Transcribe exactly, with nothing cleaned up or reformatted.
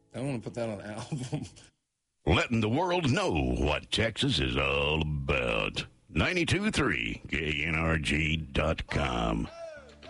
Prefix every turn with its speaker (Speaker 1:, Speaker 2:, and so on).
Speaker 1: I want to put that on an album.
Speaker 2: Letting the world know what Texas is all about. ninety-two point three K N R G dot com.